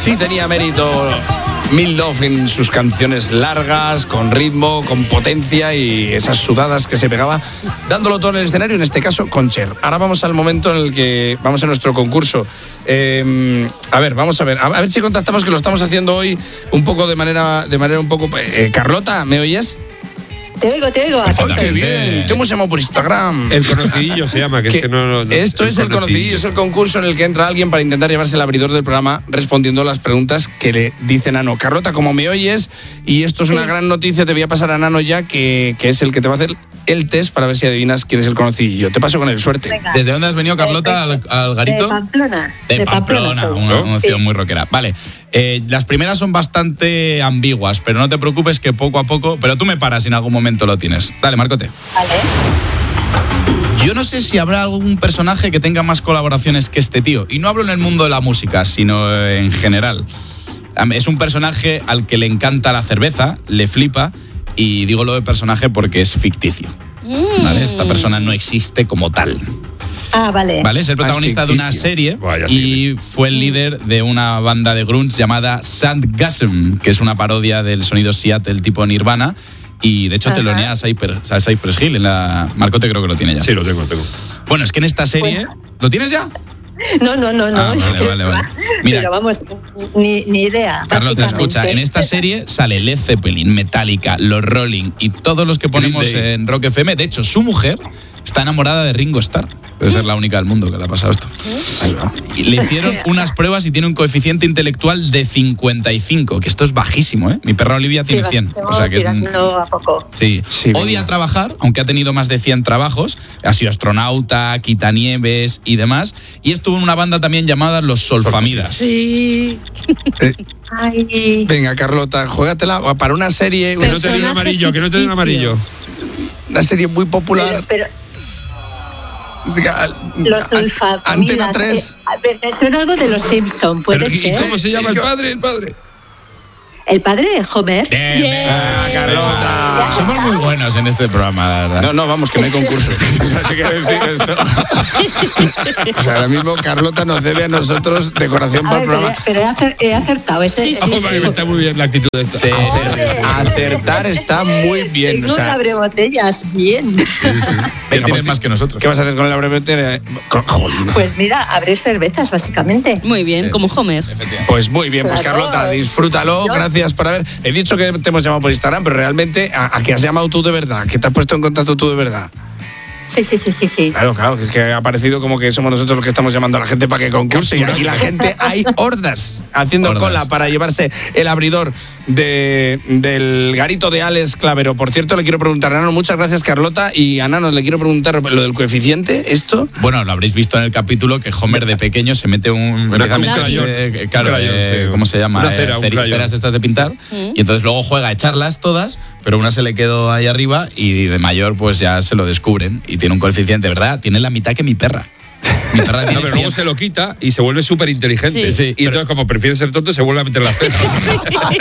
sí tenía mérito Milov en sus canciones largas, con ritmo, con potencia y esas sudadas que se pegaba, dándolo todo en el escenario, en este caso con Cher. Ahora vamos al momento en el que vamos a nuestro concurso. Vamos a ver si contactamos, que lo estamos haciendo hoy un poco de manera un poco... Carlota, ¿me oyes? Te oigo. ¡Qué bien! ¿Cómo se llama por Instagram? El conocidillo se llama, que no, esto es el conocidillo, es el concurso en el que entra alguien para intentar llevarse el abridor del programa respondiendo las preguntas que le dice Nano. Carlota, como me oyes, y esto es una gran noticia, te voy a pasar a Nano ya, que es el que te va a hacer el test para ver si adivinas quién es el conocidillo. Te paso con él, suerte. Venga. ¿Desde dónde has venido, Carlota, al garito? De Pamplona. De Pamplona, una opción muy rockera. Vale, las primeras son bastante ambiguas, pero no te preocupes que poco a poco... Pero tú me paras si en algún momento lo tienes. Dale, Marcote. Vale. Yo no sé si habrá algún personaje que tenga más colaboraciones que este tío. Y no hablo en el mundo de la música, sino en general. Es un personaje al que le encanta la cerveza, le flipa... Y digo lo de personaje porque es ficticio. ¿Vale? Esta persona no existe como tal. Vale. ¿Vale? Es el protagonista de una serie y fue el líder de una banda de grunge llamada Soundgasm, que es una parodia del sonido Seattle tipo Nirvana. Y de hecho telonea a Cypress Hill en la... Marcote creo que lo tiene ya. Sí, lo tengo. Bueno, es que en esta serie... ¿Lo tienes ya? No. Vale. Mira, pero vamos, ni idea. Carlota, escucha, en esta serie sale Led Zeppelin, Metallica, los Rolling y todos los que ponemos en Rock FM. De hecho, su mujer está enamorada de Ringo Starr. Debe ser la única del mundo que le ha pasado esto. Ahí va. Y le hicieron unas pruebas y tiene un coeficiente intelectual de 55, que esto es bajísimo, ¿eh? Mi perra Olivia tiene 100. O sea que es a poco. Sí. Odia trabajar, aunque ha tenido más de 100 trabajos. Ha sido astronauta, quitanieves y demás. Y estuvo en una banda también llamada Los Solfamidas. Sí. Venga, Carlota, juégatela para una serie... Que no te den amarillo, Una serie muy popular. Pero los Solfamidas. Antena 3. Me suena algo de los Simpsons, puede ser. ¿Y cómo se llama el padre? ¿El padre? ¿Homer? Bien. Carlota. Somos muy buenos en este programa, la verdad. No, vamos, que no hay concurso. O sea, ¿qué quiere decir esto? O sea, ahora mismo Carlota nos debe a nosotros decoración para el programa. Pero he acertado. Está muy bien la actitud de esta. Sí. Acertar está muy bien. Tengo un abrebotellas, bien. Venga, tienes más que nosotros. ¿Qué vas a hacer con el abrebotellas? Pues mira, abrir cervezas, básicamente. Muy bien, como Homer. Pues muy bien, pues Carlota, disfrútalo. Gracias por haber... He dicho que te hemos llamado por Instagram, pero realmente, ¿a qué has llamado tú de verdad? ¿Qué te has puesto en contacto tú de verdad? Sí. Claro, que es que ha parecido como que somos nosotros los que estamos llamando a la gente para que concurse. Y aquí la gente, hay hordas haciendo cola para llevarse el abridor del garito de Alex Clavero. Por cierto, le quiero preguntar a Nano, muchas gracias, Carlota, y a Nano le quiero preguntar lo del coeficiente, ¿esto? Bueno, lo habréis visto en el capítulo que Homer de pequeño se mete ¿cómo se llama? Una cera, ceras estas de pintar, y entonces luego juega a echarlas todas, pero una se le quedó ahí arriba y de mayor pues ya se lo descubren y tiene un coeficiente, ¿verdad? Tiene la mitad que mi perra. Mi perra tiene pero luego se lo quita y se vuelve súper inteligente. Sí, y entonces, como prefiere ser tonto, se vuelve a meter la cera.